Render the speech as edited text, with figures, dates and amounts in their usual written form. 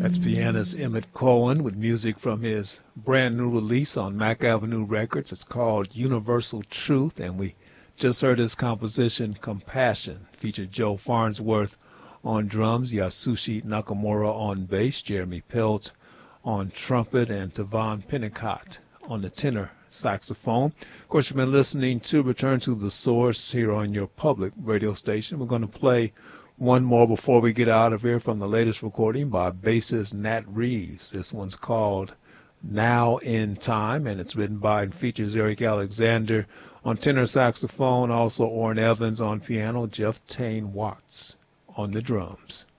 That's pianist Emmett Cohen with music from his brand new release on Mack Avenue Records. It's called Universal Truth, and we just heard his composition Compassion. Featured Joe Farnsworth on drums, Yasushi Nakamura on bass, Jeremy Pelt on trumpet, and Tavon Pennicott on the tenor saxophone. Of course, you've been listening to Return to the Source here on your public radio station. We're going to play one more before we get out of here from the latest recording by bassist Nat Reeves. This one's called Now in Time, and it's written by and features Eric Alexander on tenor saxophone, also Orrin Evans on piano, Jeff Tane Watts on the drums.